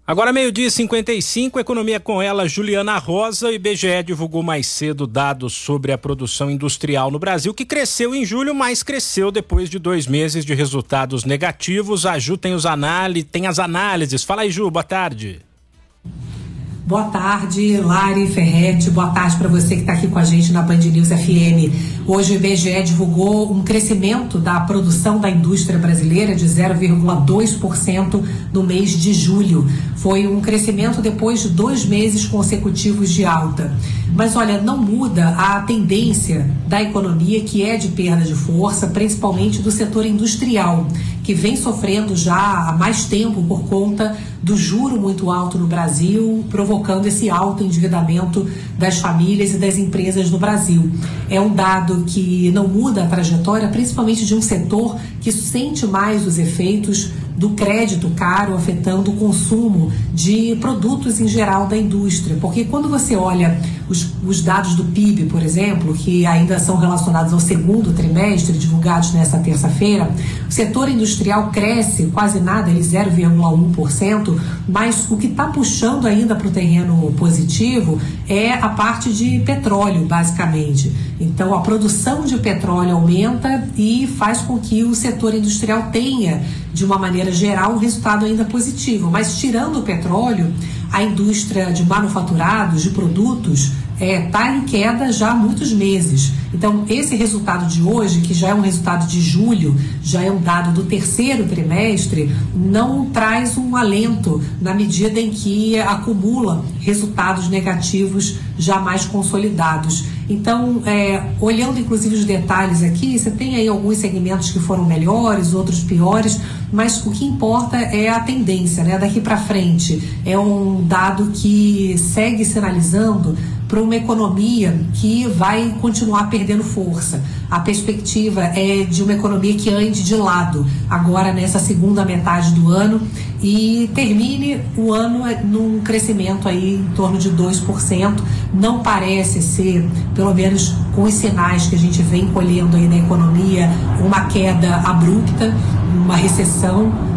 Agora 12h55, economia com ela, Juliana Rosa. O IBGE divulgou mais cedo dados sobre a produção industrial no Brasil, que cresceu em julho, mas cresceu depois de 2 meses de resultados negativos. A Ju tem as análises. Fala aí, Ju, boa tarde. Boa tarde, Lari Ferretti. Boa tarde para você que está aqui com a gente na Band News FM. Hoje o IBGE divulgou um crescimento da produção da indústria brasileira de 0,2% no mês de julho. Foi um crescimento depois de 2 meses consecutivos de alta. Mas olha, não muda a tendência da economia, que é de perda de força, principalmente do setor industrial, que vem sofrendo já há mais tempo por conta do juro muito alto no Brasil, provocando esse alto endividamento das famílias e das empresas no Brasil. É um dado que não muda a trajetória, principalmente de um setor que sente mais os efeitos do crédito caro afetando o consumo de produtos em geral da indústria. Porque quando você olha os dados do PIB, por exemplo, que ainda são relacionados ao segundo trimestre, divulgados nesta terça-feira, o setor industrial cresce quase nada, ele 0,1%, mas o que está puxando ainda para o terreno positivo é a parte de petróleo, basicamente. Então, a produção de petróleo aumenta e faz com que o setor industrial tenha, de uma maneira geral, um resultado ainda positivo. Mas, tirando o petróleo, a indústria de manufaturados, de produtos, está em queda já há muitos meses. Então, esse resultado de hoje, que já é um resultado de julho, já é um dado do terceiro trimestre, não traz um alento na medida em que acumula resultados negativos já mais consolidados. Então, olhando inclusive os detalhes aqui, você tem aí alguns segmentos que foram melhores, outros piores, mas o que importa é a tendência, né? Daqui para frente é um dado que segue sinalizando para uma economia que vai continuar perdendo força. A perspectiva é de uma economia que ande de lado agora nessa segunda metade do ano e termine o ano num crescimento aí em torno de 2%. Não parece ser, pelo menos com os sinais que a gente vem colhendo aí na economia, uma queda abrupta, uma recessão.